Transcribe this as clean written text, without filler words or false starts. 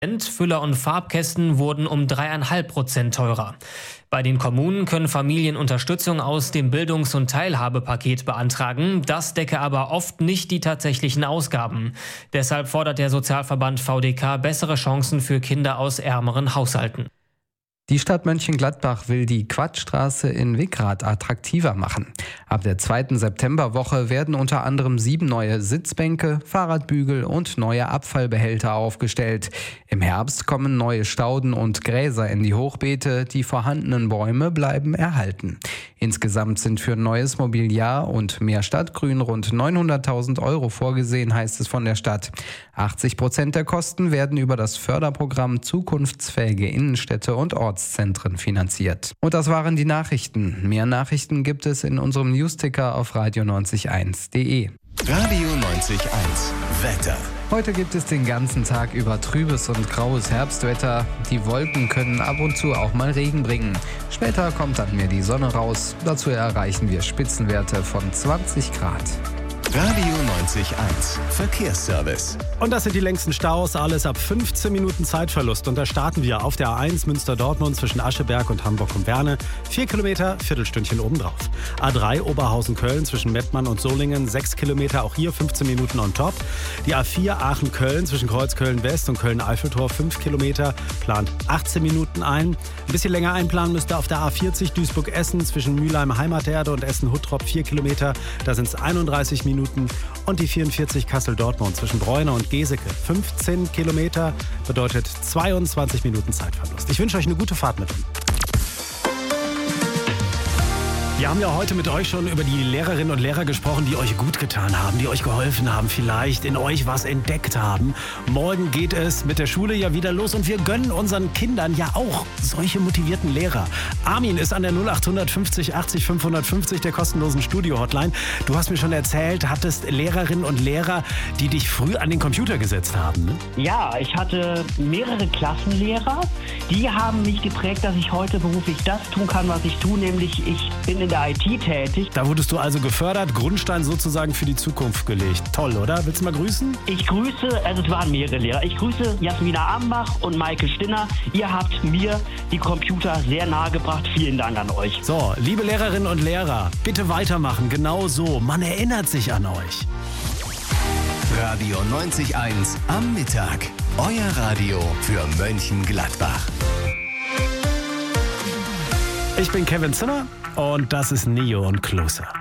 Füller und Farbkästen wurden um 3,5% teurer. Bei den Kommunen können Familien Unterstützung aus dem Bildungs- und Teilhabepaket beantragen. Das decke aber oft nicht die tatsächlichen Ausgaben. Deshalb fordert der Sozialverband VDK bessere Chancen für Kinder aus ärmeren Haushalten. Die Stadt Mönchengladbach will die Quadstraße in Wickrath attraktiver machen. Ab der 2. Septemberwoche werden unter anderem 7 neue Sitzbänke, Fahrradbügel und neue Abfallbehälter aufgestellt. Im Herbst kommen neue Stauden und Gräser in die Hochbeete, die vorhandenen Bäume bleiben erhalten. Insgesamt sind für neues Mobiliar und mehr Stadtgrün rund 900.000 € vorgesehen, heißt es von der Stadt. 80% der Kosten werden über das Förderprogramm Zukunftsfähige Innenstädte und Ortszentren finanziert. Und das waren die Nachrichten. Mehr Nachrichten gibt es in unserem Newsticker auf radio901.de. Radio 90.1 Wetter. Heute gibt es den ganzen Tag über trübes und graues Herbstwetter. Die Wolken können ab und zu auch mal Regen bringen. Später kommt dann mehr die Sonne raus. Dazu erreichen wir Spitzenwerte von 20 Grad. Radio 90.1 Verkehrsservice. Und das sind die längsten Staus, alles ab 15 Minuten Zeitverlust. Und da starten wir auf der A1 Münster-Dortmund zwischen Ascheberg und Hamburg-Verne. 4 Kilometer, Viertelstündchen obendrauf. A3 Oberhausen-Köln zwischen Mettmann und Solingen, 6 Kilometer, auch hier 15 Minuten on top. Die A4 Aachen-Köln zwischen Kreuzköln-West und Köln-Eiffeltor, 5 Kilometer, plant 18 Minuten ein. Ein bisschen länger einplanen müsste auf der A40 Duisburg-Essen zwischen Mülheim-Heimaterde und Essen-Huttrop, 4 Kilometer, da sind es 31 Minuten. Und die 44 Kassel-Dortmund zwischen Bräuner und Geseke. 15 Kilometer bedeutet 22 Minuten Zeitverlust. Ich wünsche euch eine gute Fahrt mit uns. Wir haben ja heute mit euch schon über die Lehrerinnen und Lehrer gesprochen, die euch gut getan haben, die euch geholfen haben, vielleicht in euch was entdeckt haben. Morgen geht es mit der Schule ja wieder los und wir gönnen unseren Kindern ja auch solche motivierten Lehrer. Armin ist an der 0850 80 550 der kostenlosen Studio-Hotline. Du hast mir schon erzählt, hattest Lehrerinnen und Lehrer, die dich früh an den Computer gesetzt haben, ne? Ja, ich hatte mehrere Klassenlehrer, die haben mich geprägt, dass ich heute beruflich das tun kann, was ich tue, nämlich ich bin in der IT tätig. Da wurdest du also gefördert, Grundstein sozusagen für die Zukunft gelegt. Toll, oder? Willst du mal grüßen? Ich grüße, also es waren mehrere Lehrer. Ich grüße Jasmina Ambach und Maike Stinner. Ihr habt mir die Computer sehr nahe gebracht. Vielen Dank an euch. So, liebe Lehrerinnen und Lehrer, bitte weitermachen. Genau so. Man erinnert sich an euch. Radio 90.1 am Mittag. Euer Radio für Mönchengladbach. Ich bin Kevin Zinner und das ist Neo und Closer.